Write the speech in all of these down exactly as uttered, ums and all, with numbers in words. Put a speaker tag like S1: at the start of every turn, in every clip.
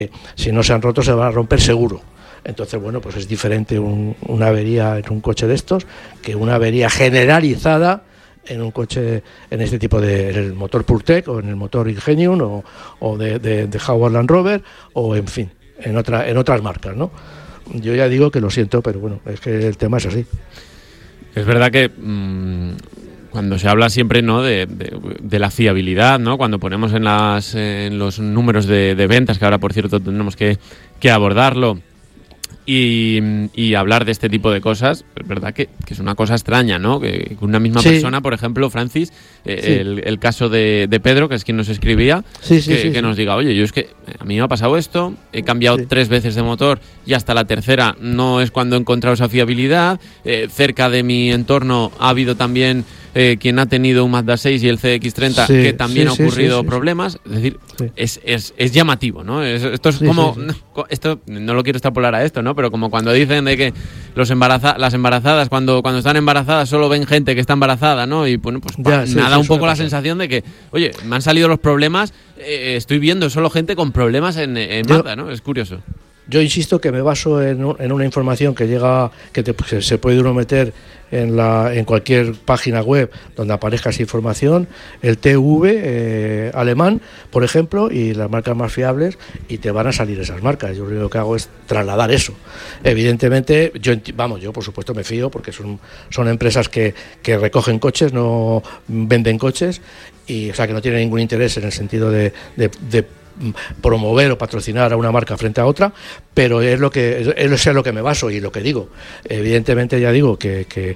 S1: si no se han roto se van a romper seguro. Entonces, bueno, pues es diferente un, una avería en un coche de estos que una avería generalizada en un coche, en este tipo de, en el motor PureTech o en el motor Ingenium o, o de, de, de Jaguar Land Rover o, en fin, en, otra, en otras marcas, ¿no? Yo ya digo que lo siento, pero bueno, es que el tema es así.
S2: Es verdad que mmm, cuando se habla siempre, ¿no?, de, de, de la fiabilidad, ¿no?, cuando ponemos en, las, en los números de, de ventas, que ahora, por cierto, tendremos que, que abordarlo, Y, y hablar de este tipo de cosas, es verdad que, que es una cosa extraña, ¿no? Que una misma sí. persona, por ejemplo, Francis, eh, sí. el, el caso de, de Pedro, que es quien nos escribía,
S1: sí, sí,
S2: que,
S1: sí,
S2: que
S1: sí.
S2: nos diga, oye, yo es que a mí me ha pasado esto, he cambiado sí. tres veces de motor y hasta la tercera no es cuando he encontrado esa fiabilidad, eh, cerca de mi entorno ha habido también eh, quien ha tenido un Mazda seis y el C X treinta sí, que también sí, ha ocurrido sí, sí, problemas, es decir, sí. es, es, es llamativo, ¿no? Es, esto es sí, como, sí, sí. No, esto no lo quiero extrapolar a esto, ¿no? Pero como cuando dicen de que los embaraza, las embarazadas cuando, cuando están embarazadas solo ven gente que está embarazada, ¿no? Y bueno, pues ya, sí, nada, sí, un poco la sensación de que, oye, me han salido los problemas, eh, estoy viendo solo gente con problemas en, en Mazda, ¿no? Es curioso.
S1: Yo insisto que me baso en, en una información que llega, que te, pues, se puede uno meter en, la, en cualquier página web donde aparezca esa información, el T V eh, alemán, por ejemplo, y las marcas más fiables, y te van a salir esas marcas. Yo lo único que hago es trasladar eso. Evidentemente, yo vamos, yo por supuesto me fío, porque son, son empresas que, que recogen coches, no venden coches, y o sea que no tienen ningún interés en el sentido de, de, de promover o patrocinar a una marca frente a otra, pero es lo que es lo que me baso y lo que digo. Evidentemente ya digo que, que,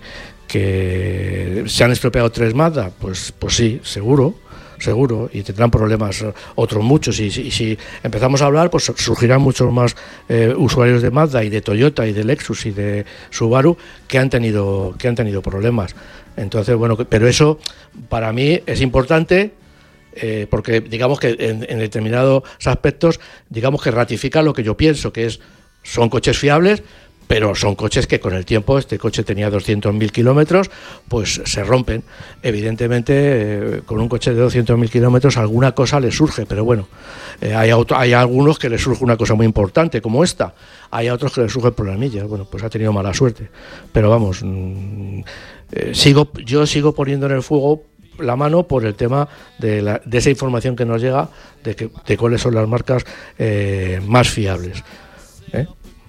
S1: que se han estropeado tres Mazda, pues, pues sí, seguro, seguro, y tendrán problemas otros muchos, y, y si empezamos a hablar, pues surgirán muchos más eh, usuarios de Mazda y de Toyota y de Lexus y de Subaru que han tenido, que han tenido problemas. Entonces, bueno, pero eso para mí es importante. Eh, porque digamos que en, en determinados aspectos digamos que ratifica lo que yo pienso, que es son coches fiables, pero son coches que con el tiempo, este coche tenía doscientos mil kilómetros, pues se rompen. Evidentemente eh, con un coche de doscientos mil kilómetros alguna cosa le surge, pero bueno, eh, hay, auto, hay algunos que les surge una cosa muy importante como esta, hay otros que les surgen problemillas. Bueno, pues ha tenido mala suerte, pero vamos, mmm, eh, sigo yo sigo poniendo en el fuego la mano por el tema de, la, de esa información que nos llega de, que, de cuáles son las marcas eh, más fiables. ¿Eh?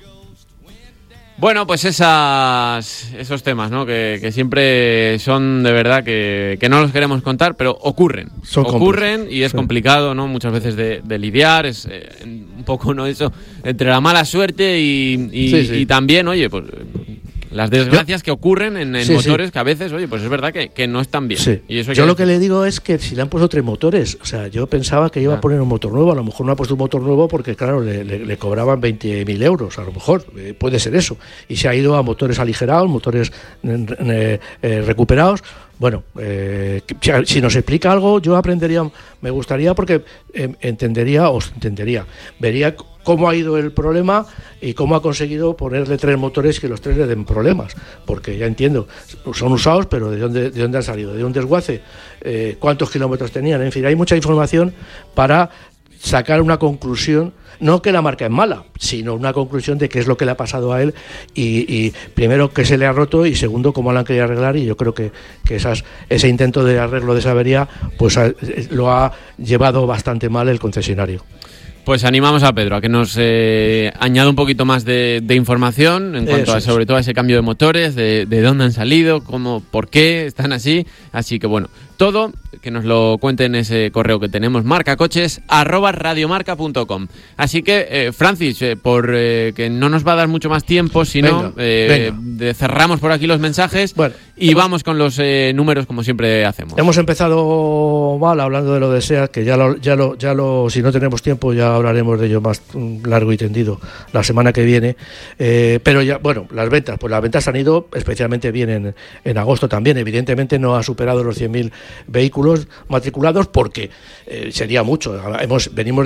S2: Bueno, pues esas, esos temas, ¿no? Que, que siempre son de verdad que, que no los queremos contar, pero ocurren. Son ocurren complejos. Y es sí. complicado, ¿no? Muchas veces de, de lidiar, es eh, un poco, ¿no? Eso, entre la mala suerte y, y, sí, sí. y también, oye, pues las desgracias yo, que ocurren en, en sí, motores sí. que a veces, oye, pues es verdad que, que no están bien.
S1: Sí.
S2: Y eso
S1: yo
S2: que
S1: lo que le digo es que si le han puesto tres motores, o sea, yo pensaba que iba ah. a poner un motor nuevo, a lo mejor no ha puesto un motor nuevo porque, claro, le, le, le cobraban veinte mil euros, a lo mejor, eh, puede ser eso. Y se ha ido a motores aligerados, motores eh, eh, recuperados. Bueno, eh, si nos explica algo, yo aprendería, me gustaría porque eh, entendería, o entendería, vería cómo ha ido el problema y cómo ha conseguido ponerle tres motores que los tres le den problemas, porque ya entiendo, son usados, pero ¿de dónde, de dónde han salido? ¿De un desguace? Eh, ¿Cuántos kilómetros tenían? En fin, hay mucha información para sacar una conclusión, no que la marca es mala, sino una conclusión de qué es lo que le ha pasado a él y, y primero qué se le ha roto y segundo cómo lo han querido arreglar, y yo creo que, que esas, ese intento de arreglo de esa avería pues a, lo ha llevado bastante mal el concesionario.
S2: Pues animamos a Pedro a que nos eh, añada un poquito más de, de información en cuanto a, sobre todo a ese cambio de motores, de, de dónde han salido, cómo, por qué están así. Así que bueno, todo que nos lo cuente en ese correo que tenemos, marcacoches arroba radiomarca punto com. Así que, eh, Francis, eh, por eh, que no nos va a dar mucho más tiempo, si no, eh, de, cerramos por aquí los mensajes bueno, y hemos, vamos con los eh, números como siempre hacemos.
S1: Hemos empezado mal hablando de lo de SEAT, que ya lo, ya lo, ya lo, si no tenemos tiempo ya hablaremos de ello más largo y tendido la semana que viene. Eh, pero ya, bueno, las ventas, pues las ventas han ido especialmente bien en, en agosto también. Evidentemente no ha superado los cien mil vehículos matriculados porque eh, sería mucho. Hemos, venimos de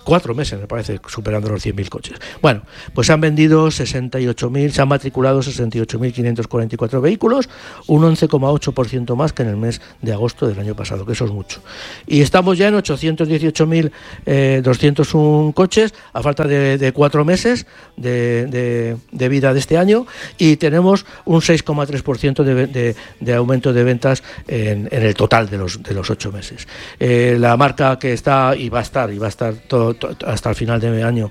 S1: cuatro meses, me parece, superando los cien mil coches. Bueno, pues se han vendido sesenta y ocho mil, se han matriculado sesenta y ocho mil quinientos cuarenta y cuatro vehículos, un once coma ocho por ciento más que en el mes de agosto del año pasado, que eso es mucho. Y estamos ya en ochocientos dieciocho mil doscientos uno coches, a falta de, de cuatro meses de, de, de vida de este año, y tenemos un seis coma tres por ciento de, de, de aumento de ventas en, en el total de los, de los ocho meses. Eh, la marca que está y va a estar, y va a estar todo, todo, hasta el final de año,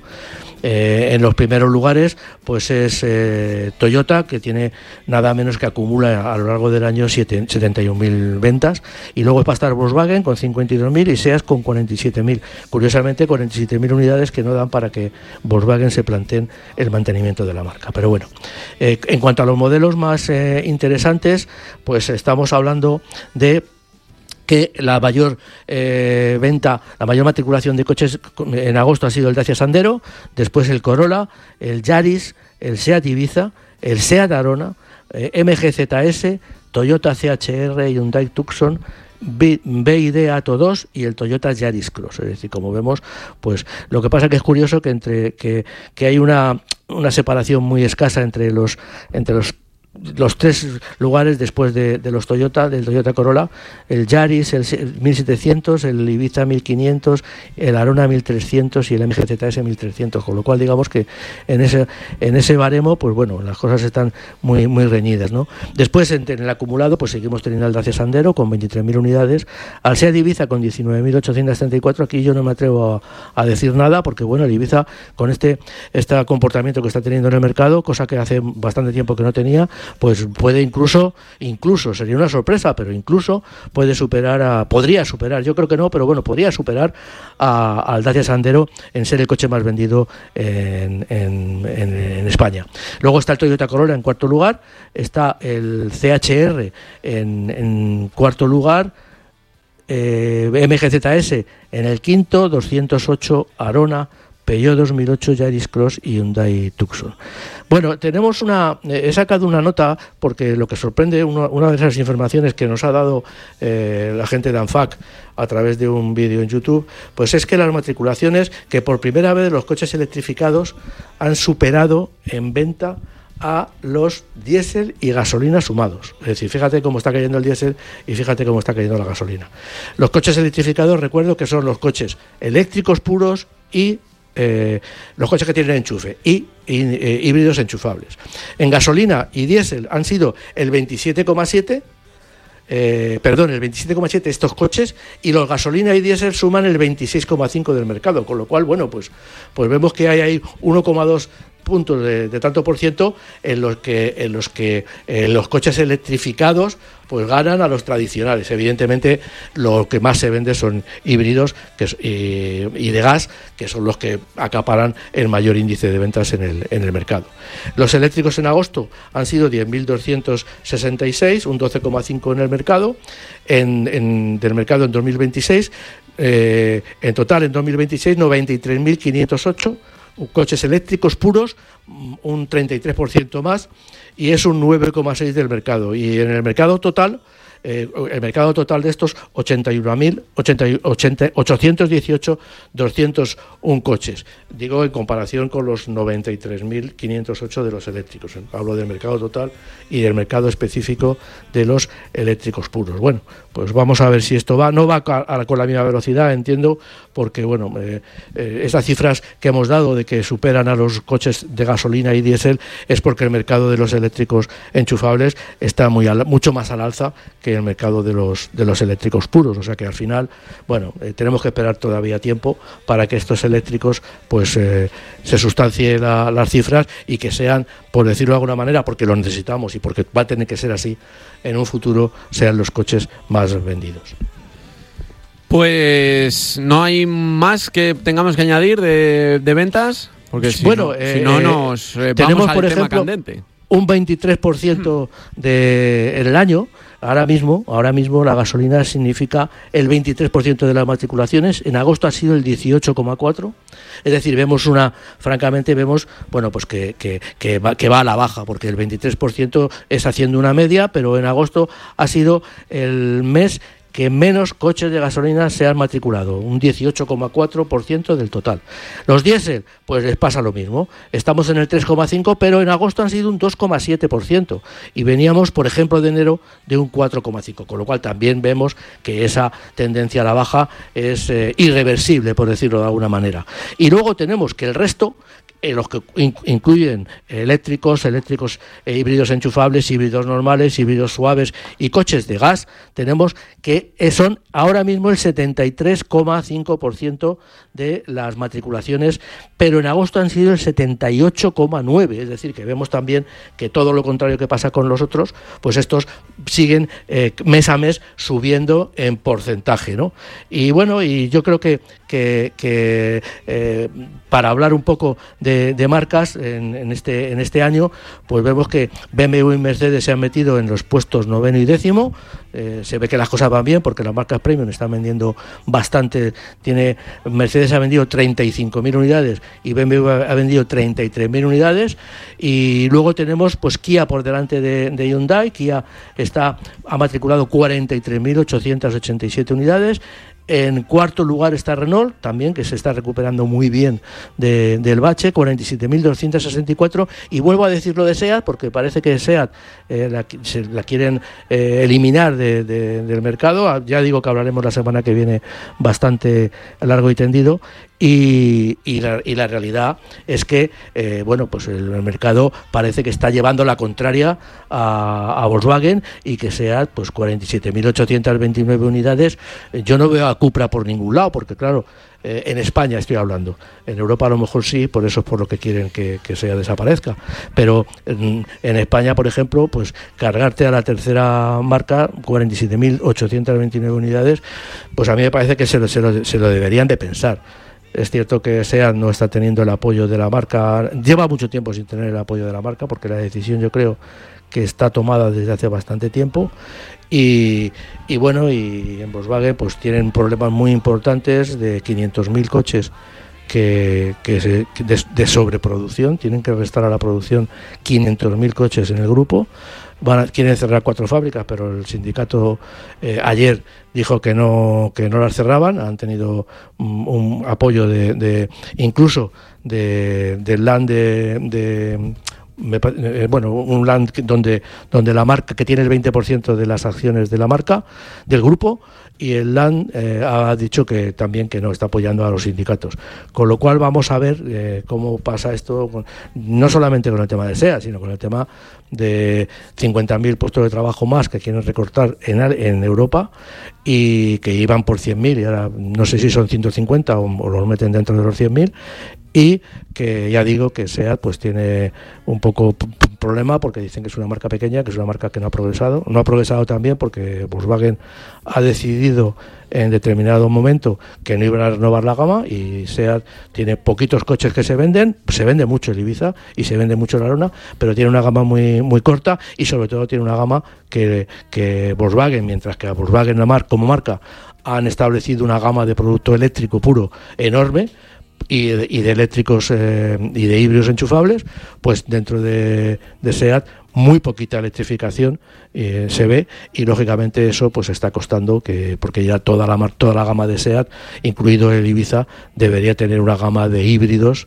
S1: Eh, en los primeros lugares, pues es eh, Toyota, que tiene nada menos que acumula a lo largo del año setenta y un mil ventas, y luego va a estar Volkswagen con cincuenta y dos mil y SEAT con cuarenta y siete mil. Curiosamente, cuarenta y siete mil unidades que no dan para que Volkswagen se planteen el mantenimiento de la marca. Pero bueno, eh, en cuanto a los modelos más eh, interesantes, pues estamos hablando de que la mayor eh, venta, la mayor matriculación de coches en agosto ha sido el Dacia Sandero, después el Corolla, el Yaris, el SEAT Ibiza, el SEAT Arona, eh, M G Z S, Toyota C H R, Hyundai Tucson, B Y D Atto dos y el Toyota Yaris Cross. Es decir, como vemos, pues lo que pasa que es curioso que entre que, que hay una una separación muy escasa entre los entre los los tres lugares después de, de los Toyota, del Toyota Corolla, el Yaris, el mil setecientos, el Ibiza mil quinientos, el Arona mil trescientos y el M G Z S mil trescientos, con lo cual digamos que en ese en ese baremo, pues bueno, las cosas están muy muy reñidas, ¿no? Después en, en el acumulado, pues seguimos teniendo al Dacia Sandero con veintitrés mil unidades, al SEAT Ibiza con diecinueve mil ochocientos treinta y cuatro. Aquí yo no me atrevo a, a decir nada, porque bueno, el Ibiza con este este comportamiento que está teniendo en el mercado, cosa que hace bastante tiempo que no tenía, pues puede incluso, incluso sería una sorpresa, pero incluso puede superar a, podría superar, yo creo que no, pero bueno, podría superar a, al Dacia Sandero en ser el coche más vendido en, en, en, en España. Luego está el Toyota Corolla en cuarto lugar, está el C H R en, en cuarto lugar, eh, M G Z S en el quinto, doscientos ocho Arona, Peugeot dos mil ocho, Yaris Cross y Hyundai Tucson. Bueno, tenemos una, he sacado una nota porque lo que sorprende, una, una de esas informaciones que nos ha dado eh, la gente de ANFAC a través de un vídeo en YouTube, pues es que las matriculaciones, que por primera vez los coches electrificados han superado en venta a los diésel y gasolina sumados. Es decir, fíjate cómo está cayendo el diésel y fíjate cómo está cayendo la gasolina. Los coches electrificados, recuerdo que son los coches eléctricos puros y Eh, los coches que tienen enchufe y, y eh, híbridos enchufables. En gasolina y diésel han sido el veintisiete coma siete, eh, perdón, el veintisiete coma siete estos coches, y los gasolina y diésel suman el veintiséis coma cinco del mercado, con lo cual, bueno, pues, pues vemos que hay ahí uno coma dos puntos de, de tanto por ciento en los que en los que eh, los coches electrificados pues ganan a los tradicionales. Evidentemente lo que más se vende son híbridos que, y, y de gas, que son los que acaparan el mayor índice de ventas en el, en el mercado. Los eléctricos en agosto han sido diez mil doscientos sesenta y seis, un doce coma cinco en el mercado, en, en, del mercado en dos mil veintiséis, eh, en total en dos mil veintiséis noventa y tres mil quinientos ocho coches eléctricos puros, un treinta y tres por ciento más, y es un nueve coma seis del mercado. Y en el mercado total, eh, el mercado total de estos ochenta y uno mil ochocientos dieciocho doscientos uno coches. Digo, en comparación con los noventa y tres mil quinientos ocho de los eléctricos. Hablo del mercado total y del mercado específico de los eléctricos puros. Bueno, pues vamos a ver si esto va. No va a, a, con la misma velocidad, entiendo, porque bueno, eh, eh, estas cifras que hemos dado de que superan a los coches de gasolina y diésel es porque el mercado de los eléctricos enchufables está muy al, mucho más al alza que el mercado de los de los eléctricos puros. O sea que al final, bueno, eh, tenemos que esperar todavía tiempo para que estos eléctricos pues eh, se sustancie la, las cifras y que sean, por decirlo de alguna manera, porque lo necesitamos y porque va a tener que ser así en un futuro, sean los coches más vendidos.
S2: Pues no hay más que tengamos que añadir de, de ventas, porque si
S1: bueno,
S2: no,
S1: eh,
S2: si no nos eh,
S1: tenemos,
S2: vamos al
S1: por
S2: tema
S1: ejemplo,
S2: candente.
S1: Un veintitrés por ciento de, en el año. Ahora mismo, ahora mismo la gasolina significa el veintitrés por ciento de las matriculaciones. En agosto ha sido el dieciocho coma cuatro por ciento. Es decir, vemos una, francamente vemos, bueno, pues que, que, que, va, que va a la baja, porque el veintitrés por ciento es haciendo una media, pero en agosto ha sido el mes que menos coches de gasolina se han matriculado, un dieciocho coma cuatro por ciento del total. Los diésel, pues les pasa lo mismo, estamos en el tres coma cinco por ciento, pero en agosto han sido un dos coma siete por ciento y veníamos, por ejemplo, de enero de un cuatro coma cinco por ciento, con lo cual también vemos que esa tendencia a la baja es eh, irreversible, por decirlo de alguna manera. Y luego tenemos que el resto, en los que incluyen eléctricos, eléctricos e híbridos enchufables, híbridos normales, híbridos suaves y coches de gas, tenemos que son ahora mismo el setenta y tres coma cinco por ciento de las matriculaciones, pero en agosto han sido el setenta y ocho coma nueve por ciento, es decir, que vemos también que todo lo contrario que pasa con los otros, pues estos siguen eh, mes a mes subiendo en porcentaje, ¿no? Y bueno, y yo creo que, que, que eh, para hablar un poco de De, de marcas en, en este en este año, pues vemos que B M W y Mercedes se han metido en los puestos noveno y décimo. Eh, se ve que las cosas van bien porque las marcas premium están vendiendo bastante. Tiene Mercedes ha vendido treinta y cinco mil unidades y B M W ha vendido treinta y tres mil unidades, y luego tenemos pues Kia por delante de, de Hyundai. Kia está ha matriculado cuarenta y tres mil ochocientas ochenta y siete unidades. En cuarto lugar está Renault, también, que se está recuperando muy bien de, del bache, cuarenta y siete mil doscientos sesenta y cuatro, y vuelvo a decir lo de SEAT, porque parece que SEAT eh, la, se, la quieren eh, eliminar de, de, del mercado. Ya digo que hablaremos la semana que viene bastante largo y tendido, y, y, la, y la realidad es que eh, bueno, pues el, el mercado parece que está llevando la contraria a, a Volkswagen, y que SEAT, pues cuarenta y siete mil ochocientas veintinueve unidades. Yo no veo a Cupra por ningún lado, porque claro, eh, en España estoy hablando, en Europa a lo mejor sí, por eso es por lo que quieren que, que SEAT desaparezca, pero en, en España, por ejemplo, pues cargarte a la tercera marca cuarenta y siete mil ochocientas veintinueve unidades, pues a mí me parece que se lo, se lo, se lo deberían de pensar. Es cierto que SEAT no está teniendo el apoyo de la marca, lleva mucho tiempo sin tener el apoyo de la marca, porque la decisión, yo creo, que está tomada desde hace bastante tiempo. Y, y bueno, y en Volkswagen pues tienen problemas muy importantes de quinientos mil coches que, que se, de, de sobreproducción. Tienen que restar a la producción quinientos mil coches en el grupo. Van a, quieren cerrar cuatro fábricas, pero el sindicato eh, ayer dijo que no que no las cerraban. Han tenido un, un apoyo de, de incluso de, del land de, de Me, eh, bueno, un land donde donde la marca, que tiene el veinte por ciento de las acciones de la marca, del grupo, y el land eh, ha dicho que también que no está apoyando a los sindicatos, con lo cual vamos a ver eh, cómo pasa esto, con, no solamente con el tema de SEAT, sino con el tema de cincuenta mil puestos de trabajo más que quieren recortar en, en Europa, y que iban por cien mil y ahora no sé si son ciento cincuenta o, o los meten dentro de los cien mil. Y que ya digo que SEAT pues tiene un poco p- problema, porque dicen que es una marca pequeña, que es una marca que no ha progresado. No ha progresado también porque Volkswagen ha decidido en determinado momento que no iban a renovar la gama, y SEAT tiene poquitos coches que se venden, se vende mucho el Ibiza y se vende mucho el Arona, pero tiene una gama muy muy corta, y sobre todo tiene una gama que, que Volkswagen, mientras que a Volkswagen la mar, como marca han establecido una gama de producto eléctrico puro enorme, y de, y de eléctricos eh, y de híbridos enchufables, pues dentro de, de SEAT muy poquita electrificación eh, se ve, y lógicamente eso pues está costando, que porque ya toda la toda la gama de SEAT, incluido el Ibiza, debería tener una gama de híbridos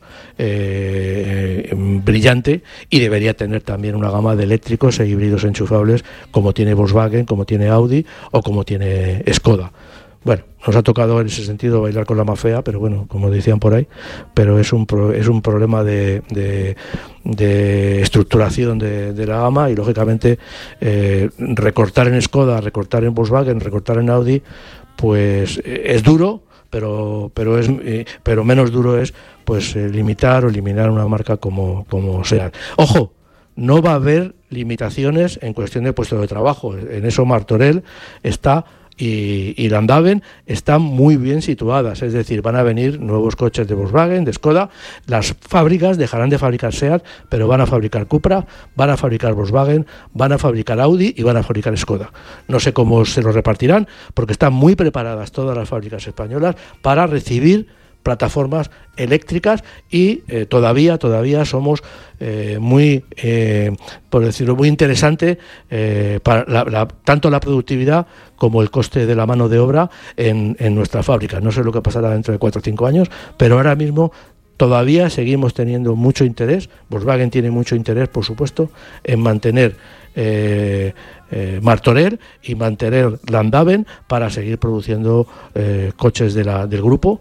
S1: eh, brillante, y debería tener también una gama de eléctricos e híbridos enchufables como tiene Volkswagen, como tiene Audi o como tiene Skoda. Bueno, nos ha tocado en ese sentido bailar con la más fea, pero bueno, como decían por ahí, pero es un pro, es un problema de, de, de estructuración de, de la gama, y lógicamente eh, recortar en Skoda, recortar en Volkswagen, recortar en Audi, pues es duro, pero pero es eh, pero menos duro es pues eh, limitar o eliminar una marca como como SEAT. Ojo, no va a haber limitaciones en cuestión de puestos de trabajo. En eso Martorell está y, y Landhaven están muy bien situadas, es decir, van a venir nuevos coches de Volkswagen, de Skoda, las fábricas dejarán de fabricar SEAT, pero van a fabricar Cupra, van a fabricar Volkswagen, van a fabricar Audi y van a fabricar Skoda. No sé cómo se lo repartirán, porque están muy preparadas todas las fábricas españolas para recibir plataformas eléctricas y eh, todavía todavía somos eh, muy eh, por decirlo muy interesante eh, para la, la, tanto la productividad como el coste de la mano de obra en, en nuestra fábrica. No sé lo que pasará dentro de cuatro o cinco años, pero ahora mismo todavía seguimos teniendo mucho interés. Volkswagen tiene mucho interés, por supuesto, en mantener eh, eh, Martorell y mantener Landhaven para seguir produciendo eh, coches de la, del grupo,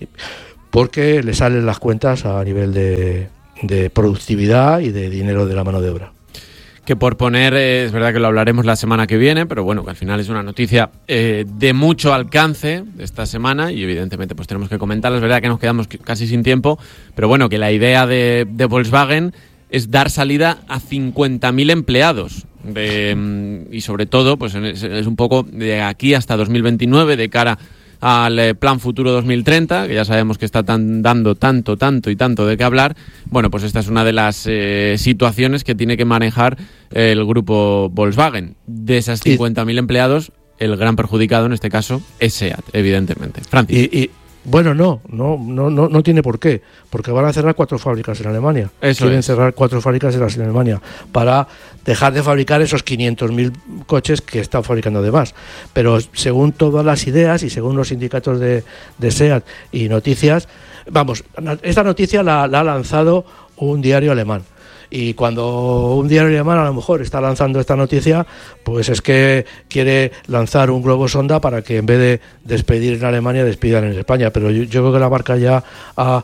S1: porque le salen las cuentas a nivel de, de productividad y de dinero de la mano de obra.
S2: Que por poner, eh, es verdad que lo hablaremos la semana que viene, pero bueno, que al final es una noticia eh, de mucho alcance de esta semana y evidentemente pues tenemos que comentarla. Es verdad que nos quedamos casi sin tiempo, pero bueno, que la idea de, de Volkswagen es dar salida a cincuenta mil empleados de, y sobre todo pues es, es un poco de aquí hasta dos mil veintinueve de cara al Plan Futuro dos mil treinta, que ya sabemos que está tan, dando tanto, tanto y tanto de qué hablar. Bueno, pues esta es una de las eh, situaciones que tiene que manejar el grupo Volkswagen. De esas cincuenta mil empleados, el gran perjudicado en este caso es SEAT, evidentemente. Francis.
S1: Y, y, bueno, no, no, no, no, no tiene por qué, porque van a cerrar cuatro fábricas en Alemania.
S2: Eso
S1: Quieren
S2: es.
S1: cerrar cuatro fábricas en Alemania para dejar de fabricar esos quinientos mil coches que están fabricando de más. Pero según todas las ideas y según los sindicatos de, de SEAT y noticias, vamos, esta noticia la, la ha lanzado un diario alemán. Y cuando un diario alemán a lo mejor está lanzando esta noticia, pues es que quiere lanzar un globo sonda para que en vez de despedir en Alemania, despidan en España. Pero yo, yo creo que la marca ya ha,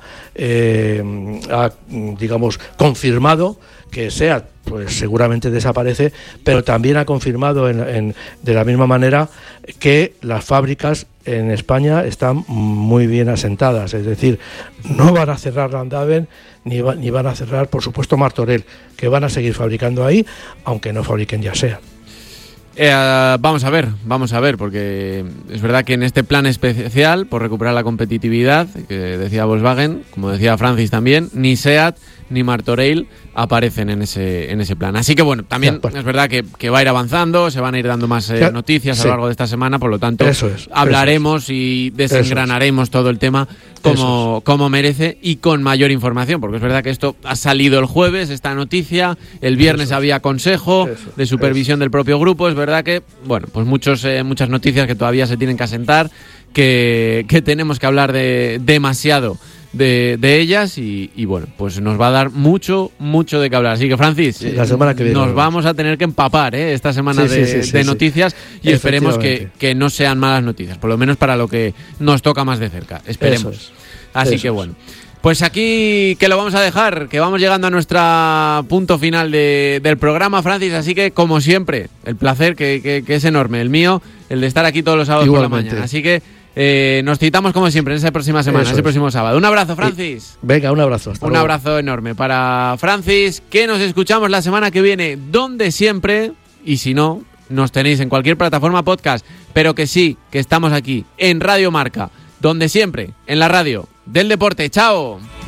S1: eh, ha digamos, confirmado que SEAT pues seguramente desaparece, pero también ha confirmado en, en, de la misma manera que las fábricas en España están muy bien asentadas, es decir, no van a cerrar Landhaven ni, va, ni van a cerrar, por supuesto, Martorell, que van a seguir fabricando ahí, aunque no fabriquen ya SEAT.
S2: Eh, vamos a ver, vamos a ver, porque es verdad que en este plan especial, por recuperar la competitividad, que decía Volkswagen, como decía Francis también, ni SEAT ni Martorell aparecen en ese en ese plan. Así que bueno, también bueno. es verdad que, que va a ir avanzando, se van a ir dando más eh, noticias sí. a lo largo de esta semana, por lo tanto
S1: eso es,
S2: hablaremos
S1: eso es.
S2: y desengranaremos todo el tema como, es. como merece y con mayor información, porque es verdad que esto ha salido el jueves, esta noticia, el viernes eso había consejo eso, de supervisión eso. del propio grupo, es verdad que, bueno, pues muchos eh, muchas noticias que todavía se tienen que asentar, que, que tenemos que hablar de demasiado De, de ellas y, y bueno, pues nos va a dar mucho, mucho de qué hablar. Así que Francis,
S1: sí, la semana que viene
S2: nos vamos a tener que empapar ¿eh? esta semana
S1: sí,
S2: de,
S1: sí, sí,
S2: de
S1: sí,
S2: noticias
S1: sí.
S2: y esperemos que, que no sean malas noticias, por lo menos para lo que nos toca más de cerca. Esperemos.
S1: Eso es.
S2: Así
S1: Eso
S2: que
S1: es.
S2: bueno. Pues aquí que lo vamos a dejar, que vamos llegando a nuestro punto final de, del programa, Francis, así que como siempre, el placer que, que, que es enorme, el mío, el de estar aquí todos los sábados
S1: Igualmente.
S2: por la mañana. Así que Eh, nos citamos como siempre en esa próxima semana,
S1: Eso
S2: ese
S1: es.
S2: próximo sábado. Un abrazo, Francis.
S1: Venga, un abrazo. Hasta
S2: un
S1: luego.
S2: abrazo enorme para Francis, que nos escuchamos la semana que viene, donde siempre, y si no, nos tenéis en cualquier plataforma podcast, pero que sí, que estamos aquí, en Radio Marca, donde siempre, en la radio del deporte. ¡Chao!